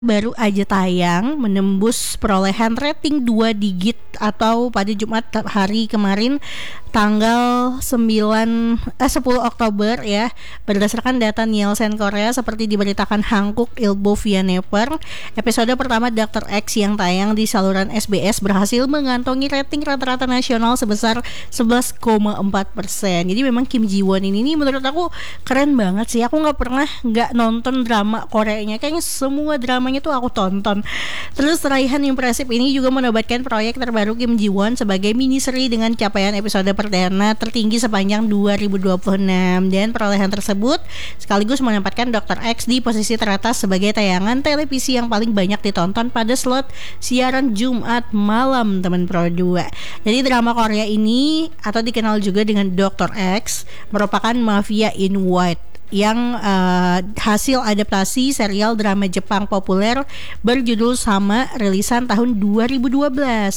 baru aja tayang menembus perolehan rating 2 digit atau pada Jumat hari kemarin tanggal 10 Oktober ya, berdasarkan data Nielsen Korea seperti diberitakan Hanguk Ilbo via Naver. Episode pertama Dr. X yang tayang di saluran SBS berhasil mengantongi rating rata-rata nasional sebesar 11,4%. Jadi memang Kim Ji Won ini menurut aku keren banget sih. Aku nggak nonton drama Koreanya, kayaknya semua dramanya tuh aku tonton. Terus raihan impresif ini juga menobatkan proyek terbaru Kim Ji Won sebagai miniseri dengan capaian episode perdana tertinggi sepanjang 2026, dan perolehan tersebut sekaligus menempatkan Dr. X di posisi teratas sebagai tayangan televisi yang paling banyak ditonton pada slot siaran Jumat malam, teman Pro 2. Jadi drama Korea ini atau dikenal juga dengan Dr. X merupakan Mafia in White yang hasil adaptasi serial drama Jepang populer berjudul sama rilisan tahun 2012.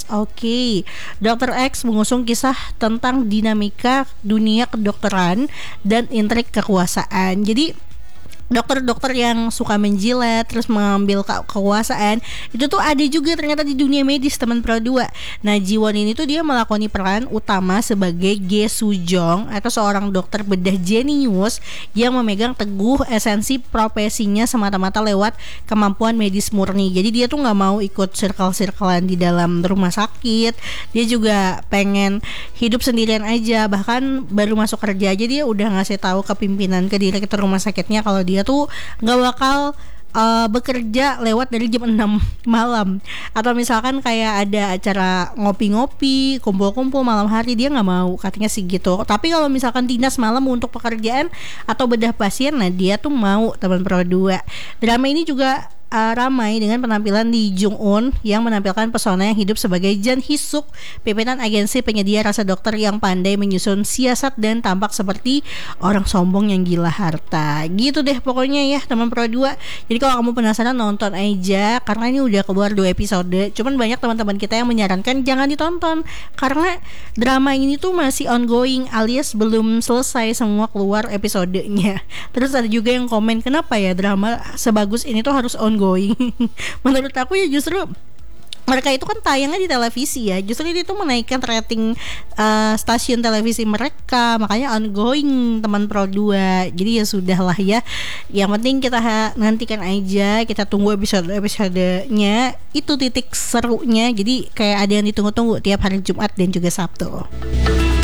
Oke, Dr. X mengusung kisah tentang dinamika dunia kedokteran dan intrik kekuasaan. Jadi dokter-dokter yang suka menjilat terus mengambil kekuasaan itu tuh ada juga ternyata di dunia medis, teman Pro 2. Nah, Ji Won ini tuh dia melakoni peran utama sebagai Ge Soo-jong atau seorang dokter bedah jenius yang memegang teguh esensi profesinya semata-mata lewat kemampuan medis murni. Jadi dia tuh nggak mau ikut circle-circlean di dalam rumah sakit. Dia juga pengen hidup sendirian aja. Bahkan baru masuk kerja aja dia udah ngasih tahu ke pimpinan, ke direktur rumah sakitnya kalau dia tuh nggak bakal bekerja lewat dari jam 6 malam. Atau misalkan kayak ada acara ngopi-ngopi, kumpul-kumpul malam hari, dia nggak mau, katanya sih gitu. Tapi kalau misalkan dinas malam untuk pekerjaan atau bedah pasien, nah dia tuh mau, teman Pro 2. Drama ini juga ramai dengan penampilan Lee Jung Eun yang menampilkan pesona yang hidup sebagai Jan Hee-suk, pimpinan agensi penyedia rasa dokter yang pandai menyusun siasat dan tampak seperti orang sombong yang gila harta. Gitu deh pokoknya ya, teman Pro 2. Jadi kalau kamu penasaran, nonton aja karena ini udah keluar 2 episode. Cuman banyak teman-teman kita yang menyarankan jangan ditonton karena drama ini tuh masih ongoing alias belum selesai semua keluar episodenya. Terus ada juga yang komen, kenapa ya drama sebagus ini tuh harus ongoing? Menurut aku ya justru mereka itu kan tayangnya di televisi ya, justru itu menaikkan rating stasiun televisi mereka, makanya ongoing, teman Pro 2. Jadi ya sudahlah ya, yang penting kita nantikan aja, kita tunggu episode-episodenya, itu titik serunya. Jadi kayak ada yang ditunggu-tunggu tiap hari Jumat dan juga Sabtu.